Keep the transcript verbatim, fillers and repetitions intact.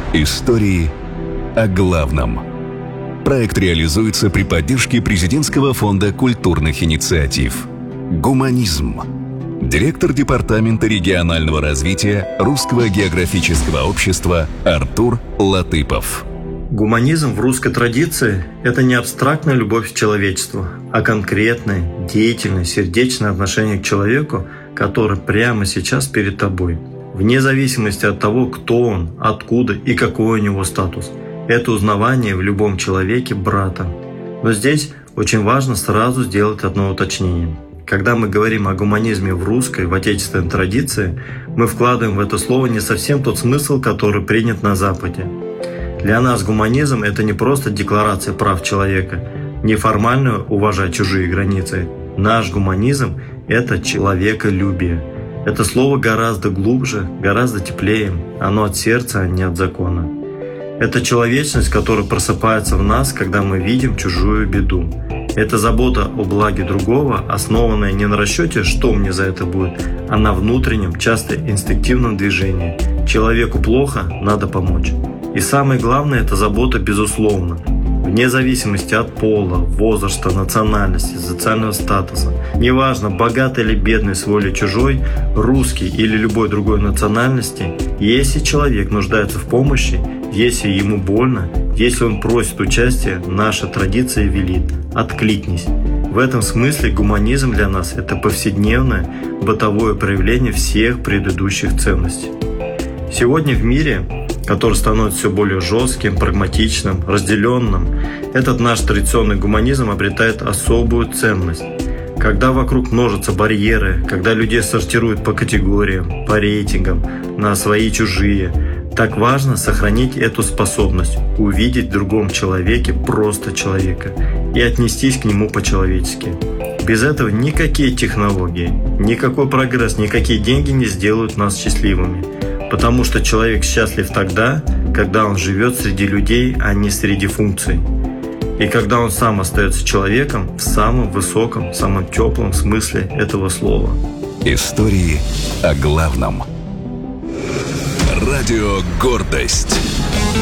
Истории о главном. Проект реализуется при поддержке Президентского фонда культурных инициатив. Гуманизм. Директор Департамента регионального развития Русского географического общества Артур Латыпов. Гуманизм в русской традиции – это не абстрактная любовь к человечеству, а конкретное, деятельное, сердечное отношение к человеку, который прямо сейчас перед тобой. Вне зависимости от того, кто он, откуда и какой у него статус. Это узнавание в любом человеке брата. Но здесь очень важно сразу сделать одно уточнение. Когда мы говорим о гуманизме в русской, в отечественной традиции, мы вкладываем в это слово не совсем тот смысл, который принят на Западе. Для нас гуманизм – это не просто декларация прав человека, не формально уважать чужие границы. Наш гуманизм – это человеколюбие. Это слово гораздо глубже, гораздо теплее. Оно от сердца, а не от закона. Это человечность, которая просыпается в нас, когда мы видим чужую беду. Это забота о благе другого, основанная не на расчете, что мне за это будет, а на внутреннем, часто инстинктивном движении. Человеку плохо, надо помочь. И самое главное – это забота безусловно. Вне зависимости от пола, возраста, национальности, социального статуса. Неважно, богатый или бедный, свой или чужой, русский или любой другой национальности, если человек нуждается в помощи, если ему больно, если он просит участия, наша традиция велит – откликнись. В этом смысле гуманизм для нас – это повседневное, бытовое проявление всех предыдущих ценностей. Сегодня в мире, который становится все более жестким, прагматичным, разделенным, этот наш традиционный гуманизм обретает особую ценность. Когда вокруг множатся барьеры, когда людей сортируют по категориям, по рейтингам, на свои и чужие, так важно сохранить эту способность увидеть в другом человеке просто человека и отнестись к нему по-человечески. Без этого никакие технологии, никакой прогресс, никакие деньги не сделают нас счастливыми. Потому что человек счастлив тогда, когда он живет среди людей, а не среди функций. И когда он сам остается человеком в самом высоком, самом теплом смысле этого слова. Истории о главном. Радио «Гордость».